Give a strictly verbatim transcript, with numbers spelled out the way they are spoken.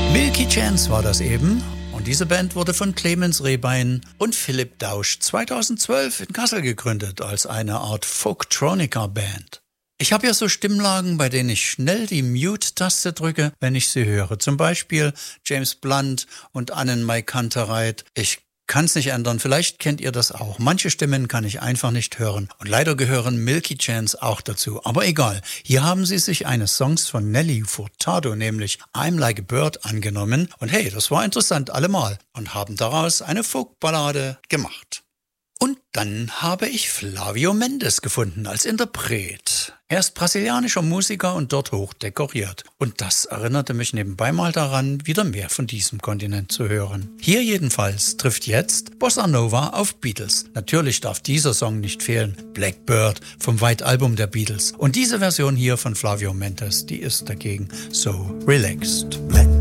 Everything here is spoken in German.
Milky Chance war das eben. Und diese Band wurde von Clemens Rehbein und Philipp Dausch zweitausendzwölf in Kassel gegründet als eine Art Folktronica-Band. Ich habe ja so Stimmlagen, bei denen ich schnell die Mute-Taste drücke, wenn ich sie höre. Zum Beispiel James Blunt und Annenmai Kantereit. Ich kann's nicht ändern, vielleicht kennt ihr das auch. Manche Stimmen kann ich einfach nicht hören. Und leider gehören Milky Chance auch dazu. Aber egal, hier haben sie sich eines Songs von Nelly Furtado, nämlich I'm Like a Bird, angenommen. Und hey, das war interessant allemal. Und haben daraus eine Folkballade gemacht. Und dann habe ich Flavio Mendes gefunden als Interpret. Er ist brasilianischer Musiker und dort hoch dekoriert. Und das erinnerte mich nebenbei mal daran, wieder mehr von diesem Kontinent zu hören. Hier jedenfalls trifft jetzt Bossa Nova auf Beatles. Natürlich darf dieser Song nicht fehlen. Blackbird vom White Album der Beatles. Und diese Version hier von Flavio Mendes, die ist dagegen so relaxed.